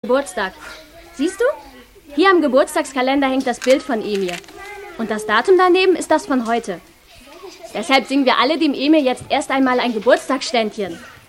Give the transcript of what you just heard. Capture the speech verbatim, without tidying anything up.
Geburtstag. Siehst du? Hier am Geburtstagskalender hängt das Bild von Emir. Und das Datum daneben ist das von heute. Deshalb singen wir alle dem Emir jetzt erst einmal ein Geburtstagsständchen.